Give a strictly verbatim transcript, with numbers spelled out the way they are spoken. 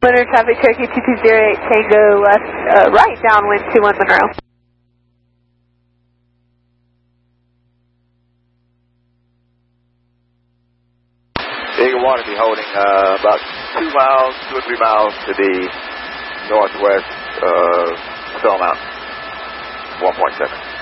Winter traffic, Cherokee two two zero eight, Tango left, uh, right, downwind two one Monroe. Eagle one will be holding uh, about two miles, two or three miles to the northwest of Stone Mountain, one point seven.